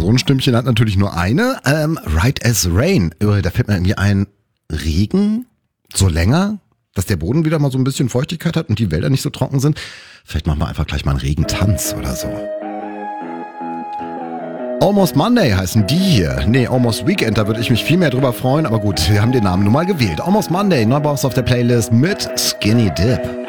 Personenstimmchen hat natürlich nur eine. Right as Rain. Da fällt mir irgendwie ein Regen, so länger, dass der Boden wieder mal so ein bisschen Feuchtigkeit hat und die Wälder nicht so trocken sind. Vielleicht machen wir einfach gleich mal einen Regentanz oder so. Almost Monday heißen die hier. Nee, Almost Weekend, da würde ich mich viel mehr drüber freuen. Aber gut, wir haben den Namen nun mal gewählt. Almost Monday, Neubaus auf der Playlist mit Skinny Dip.